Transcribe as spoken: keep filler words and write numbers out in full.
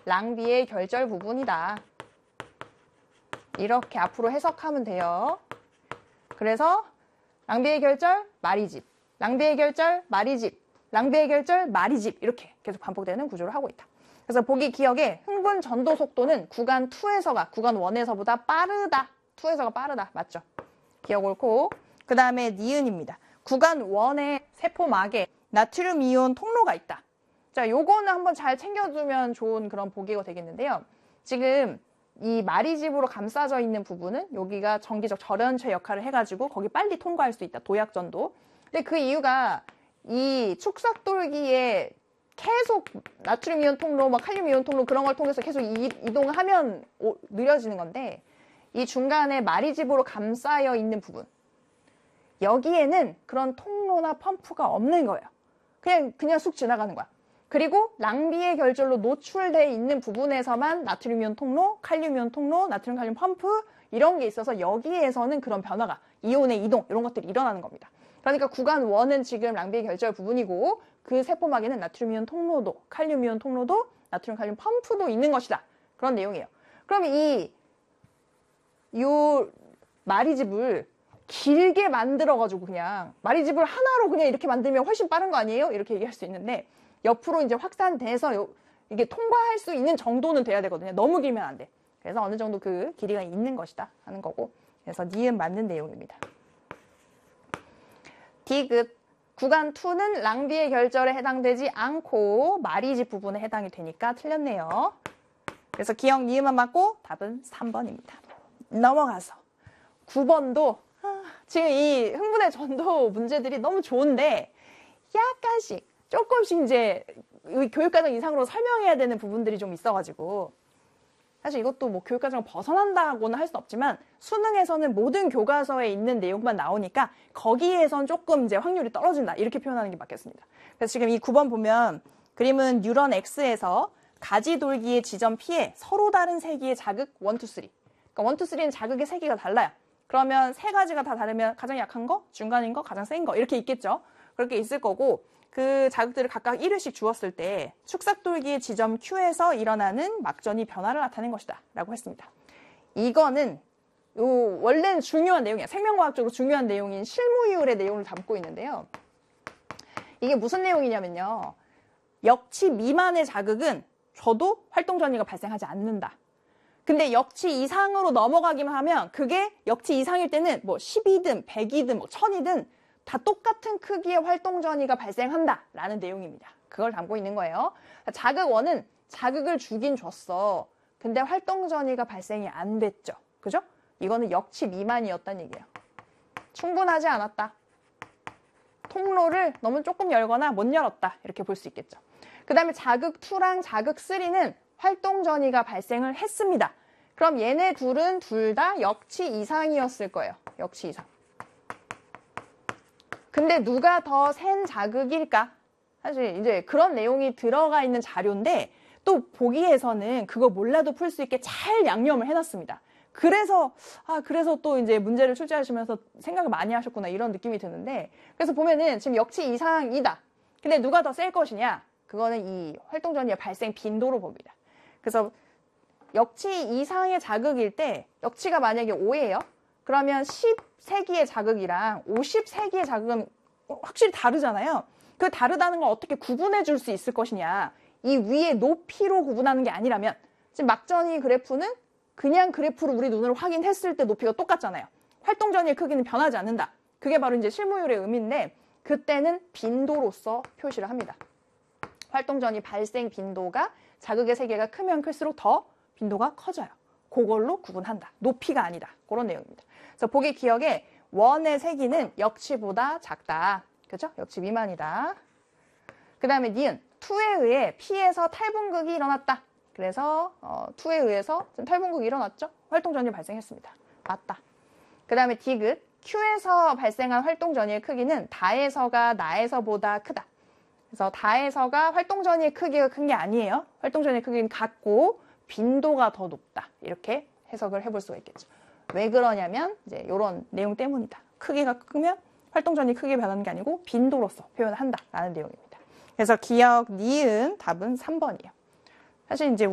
랑비의 결절 부분이다. 이렇게 앞으로 해석하면 돼요. 그래서 랑비의 결절, 마리집. 랑비의 결절, 마리집. 랑비의 결절, 마리집. 이렇게 계속 반복되는 구조를 하고 있다. 그래서 보기 기억에 흥분 전도 속도는 구간 이에서가 구간 일에서보다 빠르다. 이에서가 빠르다. 맞죠? 기억 옳고. 그 다음에 니은입니다. 구간 일의 세포막에 나트륨 이온 통로가 있다. 자, 요거는 한번 잘 챙겨두면 좋은 그런 보기가 되겠는데요. 지금 이 마리집으로 감싸져 있는 부분은 여기가 정기적 절연체 역할을 해가지고 거기 빨리 통과할 수 있다. 도약전도. 근데 그 이유가 이 축삭돌기에 계속 나트륨 이온 통로, 막 칼륨 이온 통로 그런 걸 통해서 계속 이, 이동하면 오, 느려지는 건데 이 중간에 마리집으로 감싸여 있는 부분 여기에는 그런 통로나 펌프가 없는 거예요. 그냥 그냥 쑥 지나가는 거야. 그리고 랑비의 결절로 노출되어 있는 부분에서만 나트륨 이온 통로, 칼륨 이온 통로, 나트륨 칼륨 펌프 이런 게 있어서 여기에서는 그런 변화가 이온의 이동 이런 것들이 일어나는 겁니다. 그러니까 구간 일은 지금 랑비의 결절 부분이고 그 세포막에는 나트륨 이온 통로도, 칼륨 이온 통로도, 나트륨 칼륨 펌프도 있는 것이다. 그런 내용이에요. 그럼 이 요 마리집을 길게 만들어가지고 그냥 마리집을 하나로 그냥 이렇게 만들면 훨씬 빠른 거 아니에요? 이렇게 얘기할 수 있는데 옆으로 이제 확산돼서 요, 이게 통과할 수 있는 정도는 돼야 되거든요. 너무 길면 안 돼. 그래서 어느 정도 그 길이가 있는 것이다 하는 거고. 그래서 니은 맞는 내용입니다. 디귿. 구간 이는 랑비의 결절에 해당되지 않고 마리집 부분에 해당이 되니까 틀렸네요. 그래서 기억 니은만 맞고 답은 삼 번입니다. 넘어가서 구 번도 아, 지금 이 흥분의 전도 문제들이 너무 좋은데 약간씩 조금씩 이제 교육과정 이상으로 설명해야 되는 부분들이 좀 있어가지고 사실 이것도 뭐 교육과정을 벗어난다고는 할 수 없지만 수능에서는 모든 교과서에 있는 내용만 나오니까 거기에선 조금 이제 확률이 떨어진다 이렇게 표현하는 게 맞겠습니다. 그래서 지금 이 구 번 보면 그림은 뉴런 X에서 가지돌기의 지점 P에 서로 다른 세기의 자극 일, 이, 삼 그러니까 일, 이, 삼은 자극의 세기가 달라요. 그러면 세 가지가 다 다르면 가장 약한 거, 중간인 거, 가장 센 거 이렇게 있겠죠. 그렇게 있을 거고 그 자극들을 각각 일 회씩 주었을 때 축삭돌기의 지점 Q에서 일어나는 막전이 변화를 나타낸 것이다 라고 했습니다. 이거는 요 원래는 중요한 내용이야. 생명과학적으로 중요한 내용인 실무이율의 내용을 담고 있는데요. 이게 무슨 내용이냐면요. 역치 미만의 자극은 저도 활동전이가 발생하지 않는다. 근데 역치 이상으로 넘어가기만 하면 그게 역치 이상일 때는 뭐 십이든 백이든 뭐 천이든 다 똑같은 크기의 활동전이가 발생한다 라는 내용입니다. 그걸 담고 있는 거예요. 자극 일은 자극을 주긴 줬어. 근데 활동전이가 발생이 안 됐죠. 그죠? 이거는 역치 미만이었다는 얘기예요. 충분하지 않았다. 통로를 너무 조금 열거나 못 열었다. 이렇게 볼 수 있겠죠. 그 다음에 자극 이랑 자극 삼은 활동전이가 발생을 했습니다. 그럼 얘네 둘은 둘 다 역치 이상이었을 거예요. 역치 이상. 근데 누가 더 센 자극일까? 사실 이제 그런 내용이 들어가 있는 자료인데 또 보기에서는 그거 몰라도 풀 수 있게 잘 양념을 해놨습니다. 그래서 아 그래서 또 이제 문제를 출제하시면서 생각을 많이 하셨구나 이런 느낌이 드는데 그래서 보면은 지금 역치 이상이다. 근데 누가 더 셀 것이냐? 그거는 이 활동전이의 발생 빈도로 봅니다. 그래서 역치 이상의 자극일 때 역치가 만약에 오예요. 그러면 십 세기의 자극이랑 오십 세기의 자극은 확실히 다르잖아요. 그 다르다는 걸 어떻게 구분해 줄 수 있을 것이냐. 이 위의 높이로 구분하는 게 아니라면 지금 막전이 그래프는 그냥 그래프로 우리 눈으로 확인했을 때 높이가 똑같잖아요. 활동전이의 크기는 변하지 않는다. 그게 바로 이제 실무율의 의미인데 그때는 빈도로서 표시를 합니다. 활동전이 발생 빈도가 자극의 세계가 크면 클수록 더 빈도가 커져요. 그걸로 구분한다. 높이가 아니다. 그런 내용입니다. 그래서 보기 기억에 원의 세기는 역치보다 작다. 그죠? 역치 미만이다. 그 다음에 니은, 이에 의해 P에서 탈분극이 일어났다. 그래서 어, 이에 의해서 탈분극이 일어났죠? 활동전이 발생했습니다. 맞다. 그 다음에 디귿, Q에서 발생한 활동전이의 크기는 다에서가 나에서보다 크다. 그래서 다에서가 활동전이의 크기가 큰 게 아니에요. 활동전이의 크기는 같고 빈도가 더 높다. 이렇게 해석을 해볼 수가 있겠죠. 왜 그러냐면 이제 이런 내용 때문이다. 크기가 크면 활동전이 크게 변하는 게 아니고 빈도로서 표현을 한다라는 내용입니다. 그래서 기억 니은 답은 삼 번이에요. 사실 이제